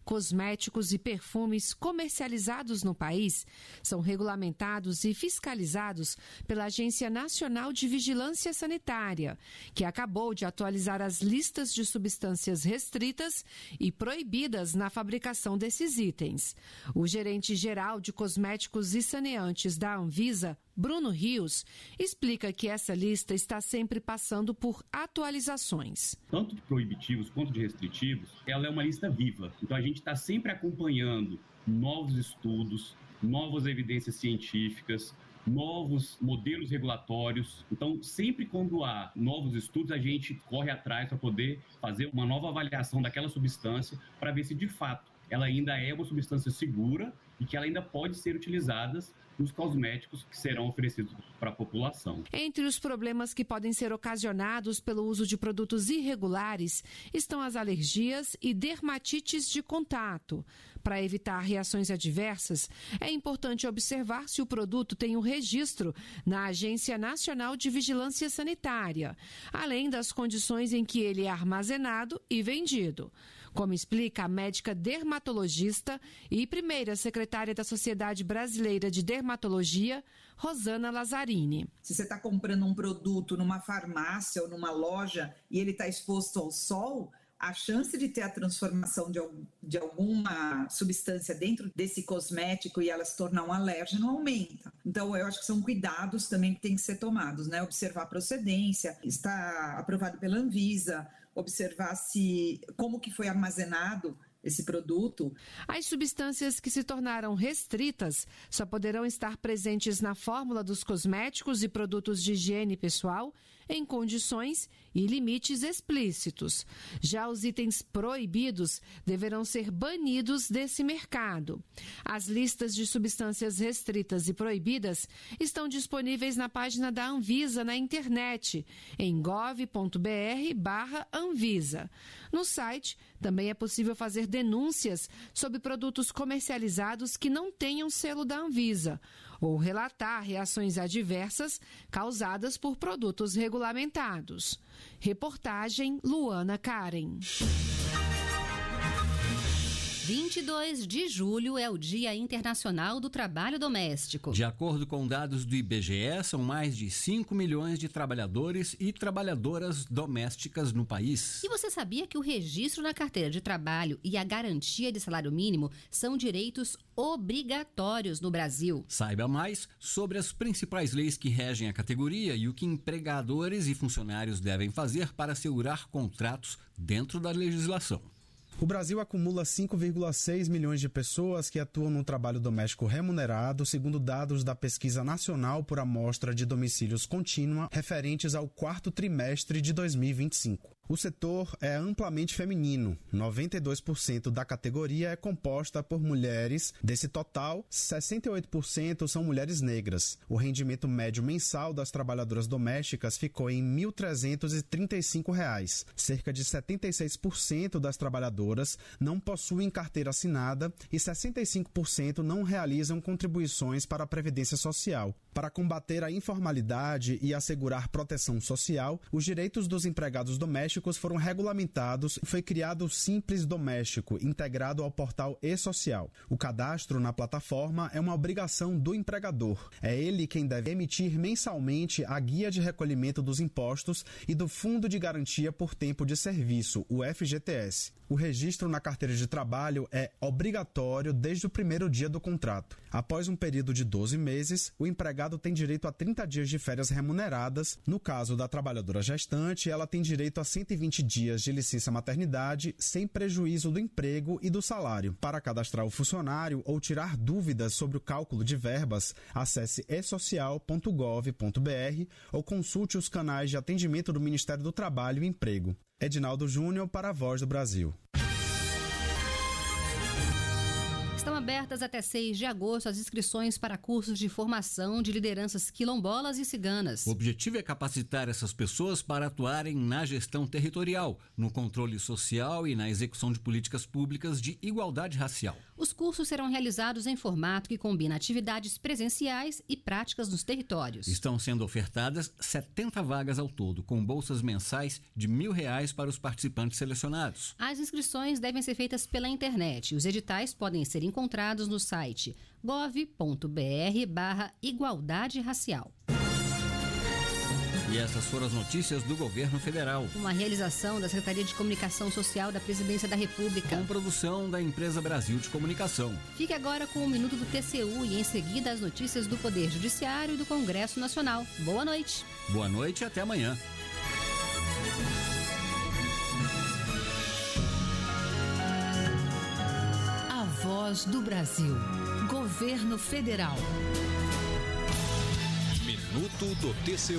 Speaker 10: cosméticos e perfumes comercializados no país são regulamentados e fiscalizados pela Agência Nacional de Vigilância Sanitária, que acabou de atualizar as listas de substâncias restritas e proibidas na fabricação desses itens. O gerente-geral de cosméticos e saneantes da Anvisa, Bruno Rios, explica que essa lista está sempre passando por atualizações.
Speaker 1: Tanto de proibitivos quanto de restritivos, ela é uma lista viva. Então a gente está sempre acompanhando novos estudos, novas evidências científicas, novos modelos regulatórios. Então, sempre quando há novos estudos, a gente corre atrás para poder fazer uma nova avaliação daquela substância para ver se, de fato, ela ainda é uma substância segura e que ela ainda pode ser utilizada nos cosméticos que serão oferecidos para a população.
Speaker 10: Entre os problemas que podem ser ocasionados pelo uso de produtos irregulares estão as alergias e dermatites de contato. Para evitar reações adversas, é importante observar se o produto tem um registro na Agência Nacional de Vigilância Sanitária, além das condições em que ele é armazenado e vendido. Como explica a médica dermatologista e primeira secretária da Sociedade Brasileira de Dermatologia, Rosana Lazzarini.
Speaker 2: Se você está comprando um produto numa farmácia ou numa loja e ele está exposto ao sol, a chance de ter a transformação de alguma substância dentro desse cosmético e ela se tornar um alérgeno aumenta. Então, eu acho que são cuidados também que têm que ser tomados, né? Observar a procedência, está aprovado pela Anvisa, observar como que foi armazenado esse produto.
Speaker 10: As substâncias que se tornaram restritas só poderão estar presentes na fórmula dos cosméticos e produtos de higiene pessoal em condições e limites explícitos. Já os itens proibidos deverão ser banidos desse mercado. As listas de substâncias restritas e proibidas estão disponíveis na página da Anvisa na internet, em gov.br/Anvisa. No site, também é possível fazer denúncias sobre produtos comercializados que não tenham selo da Anvisa ou relatar reações adversas causadas por produtos regulamentados. Reportagem Luana Karen.
Speaker 16: 22 de julho é o Dia Internacional do Trabalho Doméstico.
Speaker 15: De acordo com dados do IBGE, são mais de 5 milhões de trabalhadores e trabalhadoras domésticas no país.
Speaker 16: E você sabia que o registro na carteira de trabalho e a garantia de salário mínimo são direitos obrigatórios no Brasil?
Speaker 15: Saiba mais sobre as principais leis que regem a categoria e o que empregadores e funcionários devem fazer para assegurar contratos dentro da legislação.
Speaker 11: O Brasil acumula 5,6 milhões de pessoas que atuam no trabalho doméstico remunerado, segundo dados da Pesquisa Nacional por Amostra de Domicílios Contínua, referentes ao quarto trimestre de 2025. O setor é amplamente feminino. 92% da categoria é composta por mulheres. Desse total, 68% são mulheres negras. O rendimento médio mensal das trabalhadoras domésticas ficou em R$ 1.335. Cerca de 76% das trabalhadoras não possuem carteira assinada e 65% não realizam contribuições para a Previdência Social. Para combater a informalidade e assegurar proteção social, os direitos dos empregados domésticos foram regulamentados e foi criado o Simples Doméstico, integrado ao portal e-Social. O cadastro na plataforma é uma obrigação do empregador. É ele quem deve emitir mensalmente a guia de recolhimento dos impostos e do Fundo de Garantia por Tempo de Serviço, o FGTS. O registro na carteira de trabalho é obrigatório desde o primeiro dia do contrato. Após um período de 12 meses, o empregado tem direito a 30 dias de férias remuneradas. No caso da trabalhadora gestante, ela tem direito a 120 dias de licença maternidade, sem prejuízo do emprego e do salário. Para cadastrar o funcionário ou tirar dúvidas sobre o cálculo de verbas, acesse esocial.gov.br ou consulte os canais de atendimento do Ministério do Trabalho e Emprego. Edinaldo Júnior para a Voz do Brasil.
Speaker 16: Estão abertas até 6 de agosto as inscrições para cursos de formação de lideranças quilombolas e ciganas.
Speaker 15: O objetivo é capacitar essas pessoas para atuarem na gestão territorial, no controle social e na execução de políticas públicas de igualdade racial.
Speaker 16: Os cursos serão realizados em formato que combina atividades presenciais e práticas nos territórios.
Speaker 15: Estão sendo ofertadas 70 vagas ao todo, com bolsas mensais de R$1.000 para os participantes selecionados.
Speaker 16: As inscrições devem ser feitas pela internet. Os editais podem ser encontrados no site gov.br/igualdade racial.
Speaker 15: E essas foram as notícias do governo federal.
Speaker 16: Uma realização da Secretaria de Comunicação Social da Presidência da República.
Speaker 15: Com produção da Empresa Brasil de Comunicação.
Speaker 16: Fique agora com o Minuto do TCU e em seguida as notícias do Poder Judiciário e do Congresso Nacional. Boa noite.
Speaker 15: Boa noite e até amanhã.
Speaker 14: A Voz do Brasil. Governo Federal.
Speaker 25: Minuto do TCU.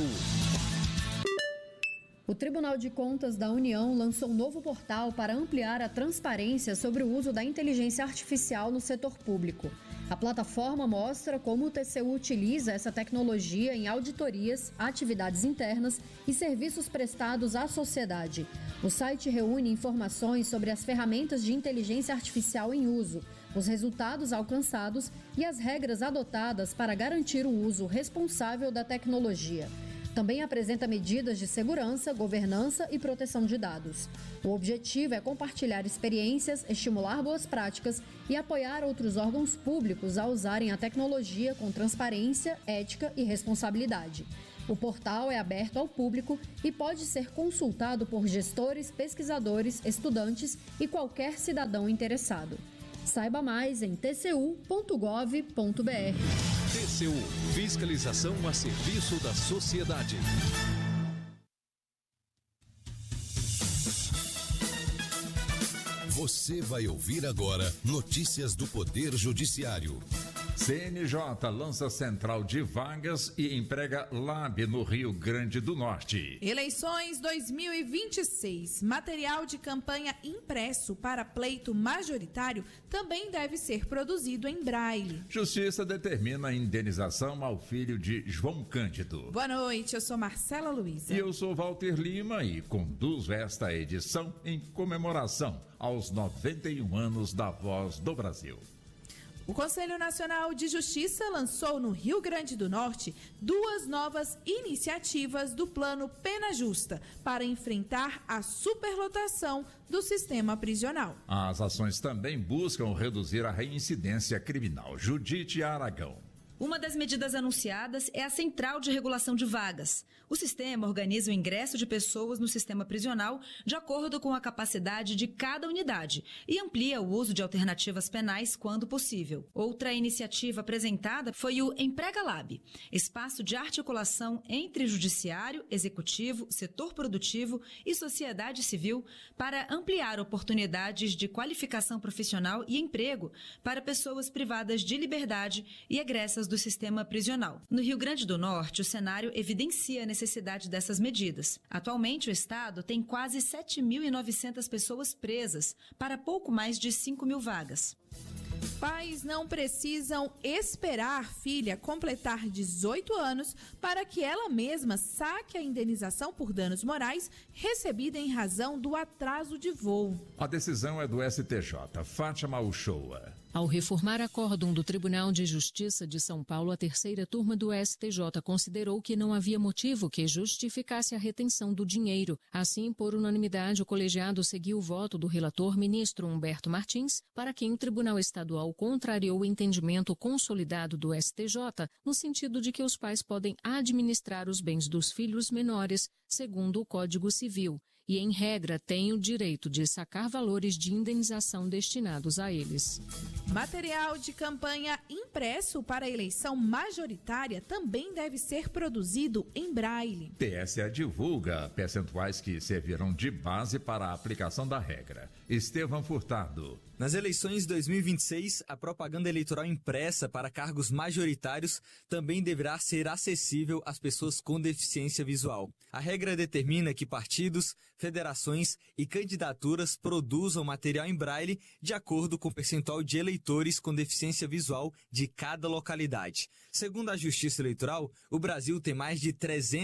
Speaker 12: O Tribunal de Contas da União lançou um novo portal para ampliar a transparência sobre o uso da inteligência artificial no setor público. A plataforma mostra como o TCU utiliza essa tecnologia em auditorias, atividades internas e serviços prestados à sociedade. O site reúne informações sobre as ferramentas de inteligência artificial em uso, os resultados alcançados e as regras adotadas para garantir o uso responsável da tecnologia. Também apresenta medidas de segurança, governança e proteção de dados. O objetivo é compartilhar experiências, estimular boas práticas e apoiar outros órgãos públicos a usarem a tecnologia com transparência, ética e responsabilidade. O portal é aberto ao público e pode ser consultado por gestores, pesquisadores, estudantes e qualquer cidadão interessado. Saiba mais em tcu.gov.br.
Speaker 25: TCU, fiscalização a serviço da sociedade.
Speaker 13: Você vai ouvir agora notícias do Poder Judiciário.
Speaker 17: CNJ lança central de vagas e emprega Lab no Rio Grande do Norte.
Speaker 22: Eleições 2026. Material de campanha impresso para pleito majoritário também deve ser produzido em braille.
Speaker 17: Justiça determina a indenização ao filho de João Cândido.
Speaker 22: Boa noite, eu sou Marcela Luiza.
Speaker 17: E eu sou Walter Lima e conduzo esta edição em comemoração aos 91 anos da Voz do Brasil.
Speaker 22: O Conselho Nacional de Justiça lançou no Rio Grande do Norte 2 novas iniciativas do Plano Pena Justa para enfrentar a superlotação do sistema prisional.
Speaker 17: As ações também buscam reduzir a reincidência criminal. Judite Aragão.
Speaker 23: Uma das medidas anunciadas é a Central de Regulação de Vagas. O sistema organiza o ingresso de pessoas no sistema prisional de acordo com a capacidade de cada unidade e amplia o uso de alternativas penais quando possível. Outra iniciativa apresentada foi o Emprega Lab, espaço de articulação entre judiciário, executivo, setor produtivo e sociedade civil para ampliar oportunidades de qualificação profissional e emprego para pessoas privadas de liberdade e egressas do sistema prisional. No Rio Grande do Norte, o cenário evidencia a necessidade dessas medidas. Atualmente, o Estado tem quase 7.900 pessoas presas para pouco mais de 5.000 vagas.
Speaker 22: Pais não precisam esperar filha completar 18 anos para que ela mesma saque a indenização por danos morais recebida em razão do atraso de voo.
Speaker 17: A decisão é do STJ. Fátima Uchoa.
Speaker 3: Ao reformar acórdão do Tribunal de Justiça de São Paulo, a terceira turma do STJ considerou que não havia motivo que justificasse a retenção do dinheiro. Assim, por unanimidade, o colegiado seguiu o voto do relator ministro Humberto Martins, para quem o Tribunal Estadual contrariou o entendimento consolidado do STJ, no sentido de que os pais podem administrar os bens dos filhos menores, segundo o Código Civil, e, em regra, têm o direito de sacar valores de indenização destinados a eles.
Speaker 22: Material de campanha impresso para a eleição majoritária também deve ser produzido em braille.
Speaker 17: TSE divulga percentuais que servirão de base para a aplicação da regra. Estevão Furtado.
Speaker 4: Nas eleições de 2026, a propaganda eleitoral impressa para cargos majoritários também deverá ser acessível às pessoas com deficiência visual. A regra determina que partidos, federações e candidaturas produzam material em braille de acordo com o percentual de eleitores com deficiência visual de cada localidade. Segundo a Justiça Eleitoral, o Brasil tem mais de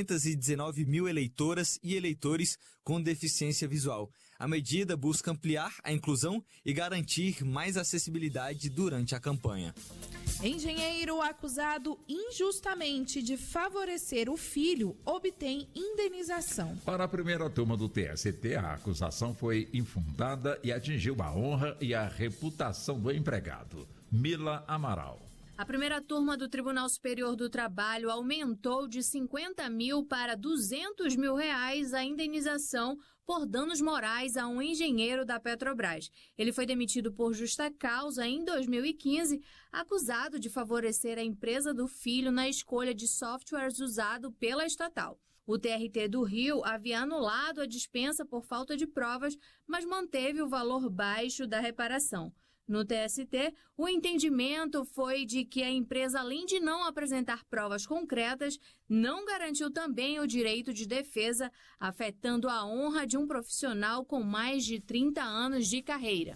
Speaker 4: 319 mil eleitoras e eleitores com deficiência visual. A medida busca ampliar a inclusão e garantir mais acessibilidade durante a campanha.
Speaker 22: Engenheiro acusado injustamente de favorecer o filho obtém indenização.
Speaker 17: Para a primeira turma do TST, a acusação foi infundada e atingiu a honra e a reputação do empregado. Mila Amaral.
Speaker 7: A primeira turma do Tribunal Superior do Trabalho aumentou de 50 mil para 200 mil reais a indenização por danos morais a um engenheiro da Petrobras. Ele foi demitido por justa causa em 2015, acusado de favorecer a empresa do filho na escolha de softwares usado pela estatal. O TRT do Rio havia anulado a dispensa por falta de provas, mas manteve o valor baixo da reparação. No TST, o entendimento foi de que a empresa, além de não apresentar provas concretas, não garantiu também o direito de defesa, afetando a honra de um profissional com mais de 30 anos de carreira.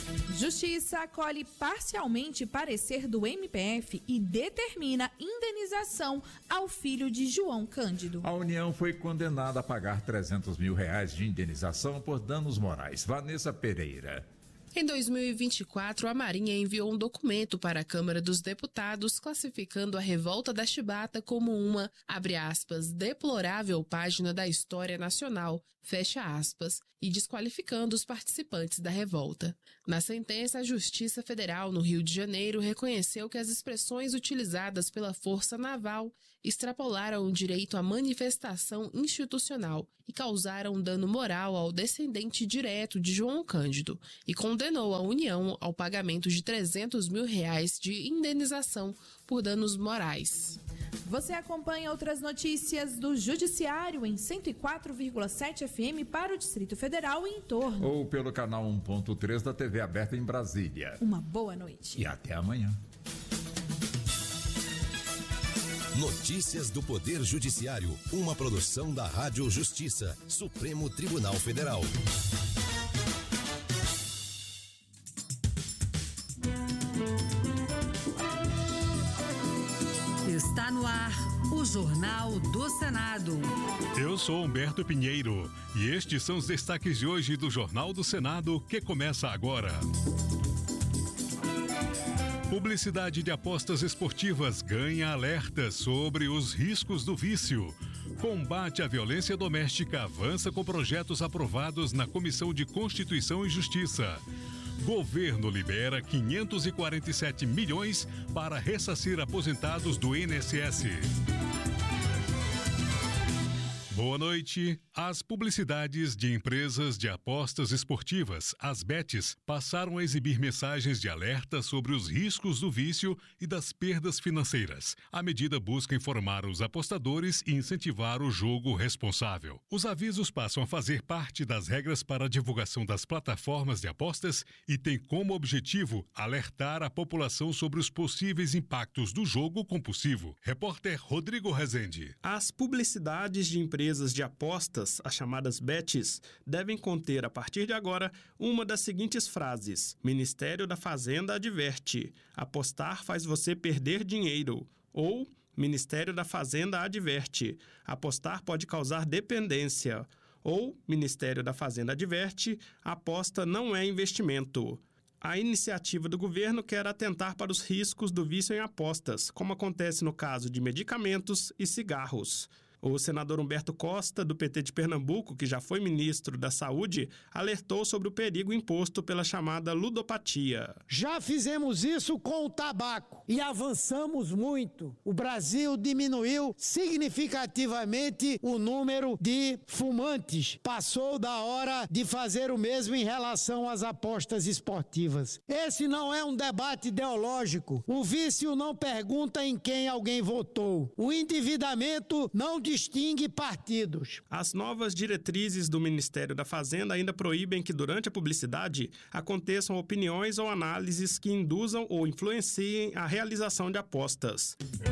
Speaker 22: Justiça acolhe parcialmente parecer do MPF e determina indenização ao filho de João Cândido.
Speaker 17: A União foi condenada a pagar R$300 mil de indenização por danos morais. Vanessa Pereira.
Speaker 8: Em 2024, a Marinha enviou um documento para a Câmara dos Deputados classificando a revolta da Chibata como uma, abre aspas, deplorável página da história nacional, fecha aspas, e desqualificando os participantes da revolta. Na sentença, a Justiça Federal no Rio de Janeiro reconheceu que as expressões utilizadas pela Força Naval extrapolaram o direito à manifestação institucional e causaram dano moral ao descendente direto de João Cândido e condenou a União ao pagamento de R$300 mil de indenização por danos morais.
Speaker 22: Você acompanha outras notícias do Judiciário em 104,7 FM para o Distrito Federal e em torno.
Speaker 17: Ou pelo canal 1.3 da TV aberta em Brasília.
Speaker 22: Uma boa noite.
Speaker 17: E até amanhã.
Speaker 13: Notícias do Poder Judiciário, uma produção da Rádio Justiça, Supremo Tribunal Federal.
Speaker 14: Está no ar o Jornal do Senado.
Speaker 18: Eu sou Humberto Pinheiro e estes são os destaques de hoje do Jornal do Senado, que começa agora. Publicidade de apostas esportivas ganha alerta sobre os riscos do vício. Combate à violência doméstica avança com projetos aprovados na Comissão de Constituição e Justiça. Governo libera 547 milhões para ressarcir aposentados do INSS. Boa noite. As publicidades de empresas de apostas esportivas, as bets, passaram a exibir mensagens de alerta sobre os riscos do vício e das perdas financeiras. A medida busca informar os apostadores e incentivar o jogo responsável. Os avisos passam a fazer parte das regras para a divulgação das plataformas de apostas e têm como objetivo alertar a população sobre os possíveis impactos do jogo compulsivo. Repórter Rodrigo Rezende.
Speaker 24: As publicidades de empresas de apostas, as chamadas bets, devem conter, a partir de agora, uma das seguintes frases: Ministério da Fazenda adverte, apostar faz você perder dinheiro. Ou, Ministério da Fazenda adverte, apostar pode causar dependência. Ou, Ministério da Fazenda adverte, aposta não é investimento. A iniciativa do governo quer atentar para os riscos do vício em apostas, como acontece no caso de medicamentos e cigarros. O senador Humberto Costa, do PT de Pernambuco, que já foi ministro da Saúde, alertou sobre o perigo imposto pela chamada ludopatia.
Speaker 26: Já fizemos isso com o tabaco e avançamos muito. O Brasil diminuiu significativamente o número de fumantes. Passou da hora de fazer o mesmo em relação às apostas esportivas. Esse não é um debate ideológico. O vício não pergunta em quem alguém votou. O endividamento não distingue partidos.
Speaker 24: As novas diretrizes do Ministério da Fazenda ainda proíbem que durante a publicidade aconteçam opiniões ou análises que induzam ou influenciem a realização de apostas.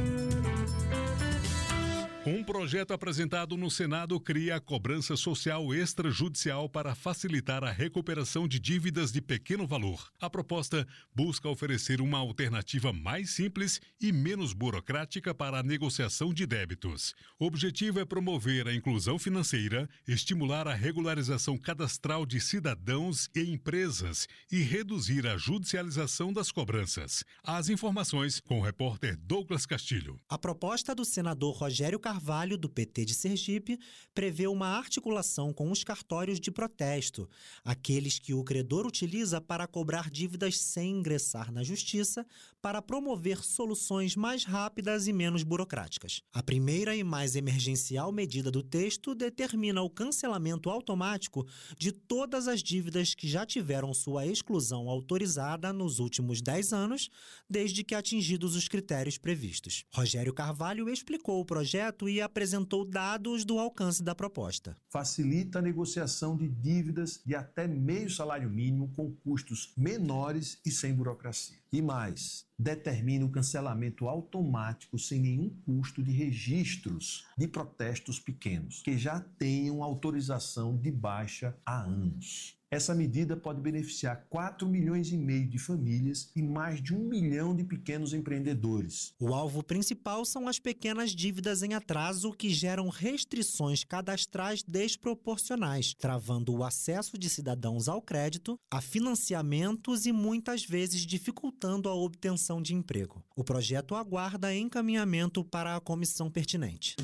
Speaker 18: Um projeto apresentado no Senado cria a cobrança social extrajudicial para facilitar a recuperação de dívidas de pequeno valor. A proposta busca oferecer uma alternativa mais simples e menos burocrática para a negociação de débitos. O objetivo é promover a inclusão financeira, estimular a regularização cadastral de cidadãos e empresas e reduzir a judicialização das cobranças. As informações com o repórter Douglas Castilho.
Speaker 5: A proposta do senador Rogério Carvalho, do PT de Sergipe, prevê uma articulação com os cartórios de protesto, aqueles que o credor utiliza para cobrar dívidas sem ingressar na justiça, para promover soluções mais rápidas e menos burocráticas. A primeira e mais emergencial medida do texto determina o cancelamento automático de todas as dívidas que já tiveram sua exclusão autorizada nos últimos 10 anos, desde que atingidos os critérios previstos. Rogério Carvalho explicou o projeto e apresentou dados do alcance da proposta.
Speaker 6: Facilita a negociação de dívidas de até meio salário mínimo com custos menores e sem burocracia. E mais, determina o cancelamento automático sem nenhum custo de registros de protestos pequenos, que já tenham autorização de baixa há anos. Essa medida pode beneficiar 4,5 milhões de famílias e mais de 1 milhão de pequenos empreendedores.
Speaker 5: O alvo principal são as pequenas dívidas em atraso que geram restrições cadastrais desproporcionais, travando o acesso de cidadãos ao crédito, a financiamentos e muitas vezes dificultando a obtenção de emprego. O projeto aguarda encaminhamento para a comissão pertinente.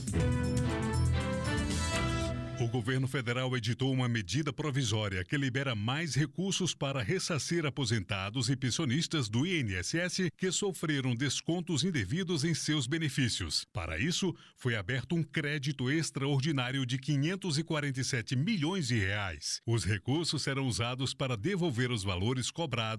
Speaker 18: O governo federal editou uma medida provisória que libera mais recursos para ressarcir aposentados e pensionistas do INSS que sofreram descontos indevidos em seus benefícios. Para isso, foi aberto um crédito extraordinário de 547 milhões de reais. Os recursos serão usados para devolver os valores cobrados